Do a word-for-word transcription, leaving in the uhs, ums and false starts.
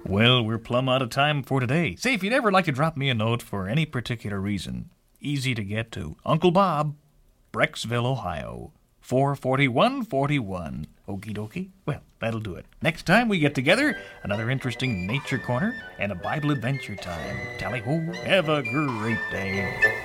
Well, we're plumb out of time for today. Say, if you'd ever like to drop me a note for any particular reason, easy to get to. Uncle Bob, Brecksville, Ohio, four forty-one forty-one. Okie dokie. Well, that'll do it. Next time we get together, another interesting nature corner and a Bible adventure time. Tally ho, have a great day.